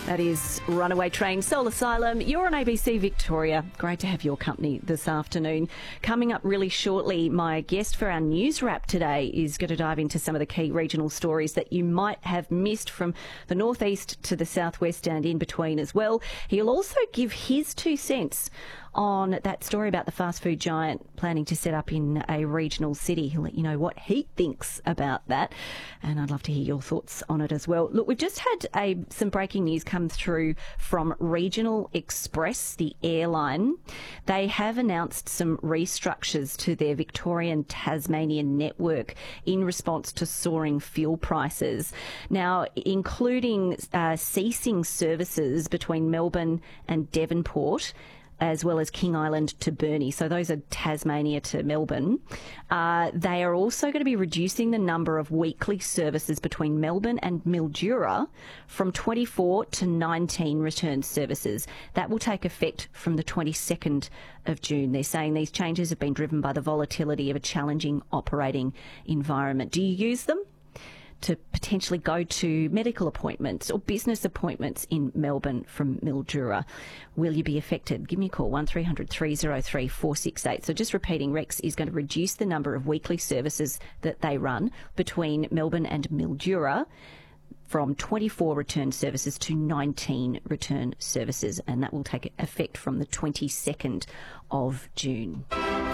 That is Runaway Train, Soul Asylum. You're on ABC Victoria. Great to have your company this afternoon. Coming up really shortly, my guest for our news wrap today is going to dive into some of the key regional stories that you might have missed from the northeast to the southwest and in between as well. He'll also give his 2 cents on that story about the fast food giant planning to set up in a regional city. He'll let you know what he thinks about that, and I'd love to hear your thoughts on it as well. Look, we've just had some breaking news come through from Regional Express, the airline. They have announced some restructures to their Victorian Tasmanian network in response to soaring fuel prices. Now, including ceasing services between Melbourne and Devonport, as well as King Island to Burnie. So those are Tasmania to Melbourne. They are also going to be reducing the number of weekly services between Melbourne and Mildura from 24 to 19 return services. That will take effect from the 22nd of June. They're saying these changes have been driven by the volatility of a challenging operating environment. Do you use them to potentially go to medical appointments or business appointments in Melbourne from Mildura? Will you be affected? Give me a call, 1300 303 468. So just repeating, Rex is going to reduce the number of weekly services that they run between Melbourne and Mildura from 24 return services to 19 return services, and that will take effect from the 22nd of June.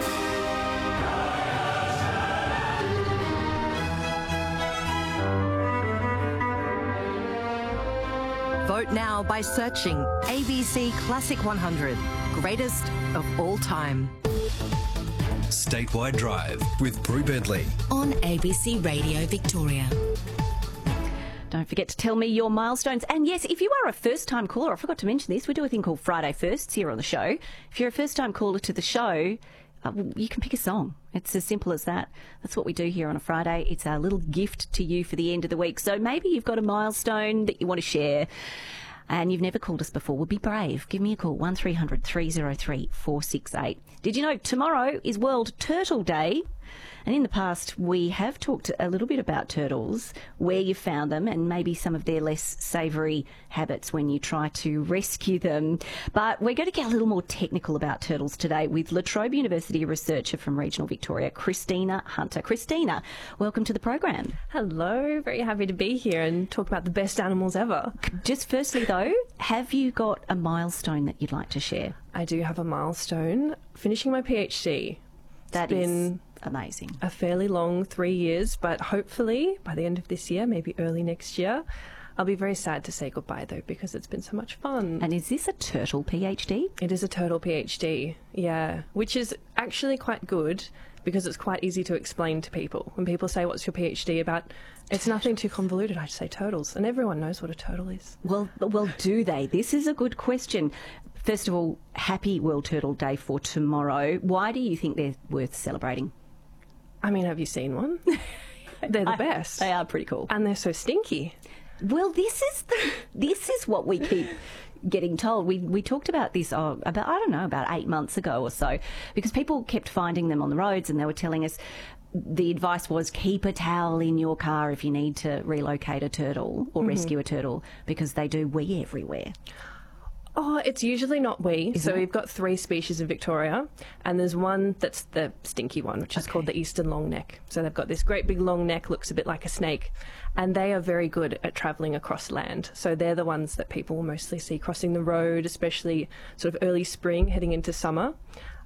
Vote now by searching ABC Classic 100, greatest of all time. Statewide Drive with Prue Bentley on ABC Radio Victoria. Don't forget to tell me your milestones. And yes, if you are a first-time caller, I forgot to mention this, we do a thing called Friday Firsts here on the show. If you're a first-time caller to the show, you can pick a song. It's as simple as that. That's what we do here on a Friday. It's our little gift to you for the end of the week. So maybe you've got a milestone that you want to share and you've never called us before. Well, be brave. Give me a call, 1300 303 468. Did you know tomorrow is World Turtle Day? And in the past, we have talked a little bit about turtles, where you found them, and maybe some of their less savoury habits when you try to rescue them. But we're going to get a little more technical about turtles today with La Trobe University researcher from Regional Victoria, Christina Hunter. Christina, welcome to the program. Hello, very happy to be here and talk about the best animals ever. Just firstly, though, have you got a milestone that you'd like to share? I do have a milestone, finishing my PhD. That is amazing. A fairly long 3 years, but hopefully by the end of this year, maybe early next year. I'll be very sad to say goodbye, though, because it's been so much fun. And is this a turtle PhD? It is a turtle PhD, yeah, which is actually quite good because it's quite easy to explain to people. When people say, what's your PhD about? It's nothing too convoluted. I just say turtles, and everyone knows what a turtle is. Well, do they? This is a good question. First of all, happy World Turtle Day for tomorrow. Why do you think they're worth celebrating? I mean, have you seen one? They're the best. They are pretty cool. And they're so stinky. Well, this is what we keep getting told. We talked about this about 8 months ago or so, because people kept finding them on the roads and they were telling us the advice was keep a towel in your car if you need to relocate a turtle or rescue a turtle, because they do wee everywhere. Oh, it's usually not wee. So we've got 3 species in Victoria, and there's one that's the stinky one, which is called the eastern long neck. So they've got this great big long neck, looks a bit like a snake, and they are very good at travelling across land. So they're the ones that people will mostly see crossing the road, especially sort of early spring heading into summer.